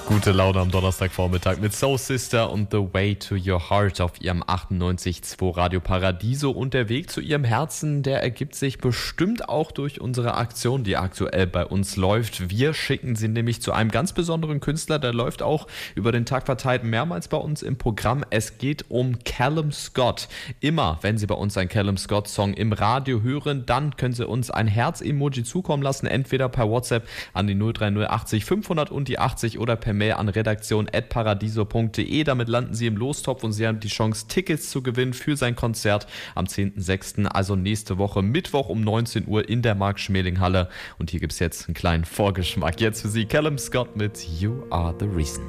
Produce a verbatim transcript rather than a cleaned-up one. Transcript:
Gute Laune am Donnerstagvormittag mit Soul Sister und The Way to Your Heart auf ihrem achtundneunzig Komma zwei Radio Paradiso. Und der Weg zu ihrem Herzen, der ergibt sich bestimmt auch durch unsere Aktion, die aktuell bei uns läuft. Wir schicken sie nämlich zu einem ganz besonderen Künstler, der läuft auch über den Tag verteilt mehrmals bei uns im Programm. Es geht um Callum Scott. Immer, wenn Sie bei uns einen Callum Scott-Song im Radio hören, dann können Sie uns ein Herz-Emoji zukommen lassen, entweder per WhatsApp an die null drei null achtzig fünfhundert und die achtzig oder per Mail an redaktion at paradiso punkt de. Damit landen Sie im Lostopf und Sie haben die Chance, Tickets zu gewinnen für sein Konzert am zehnten sechsten, also nächste Woche Mittwoch um neunzehn Uhr in der Mark-Schmeling-Halle. Und hier gibt es jetzt einen kleinen Vorgeschmack. Jetzt für Sie Callum Scott mit You Are The Reason.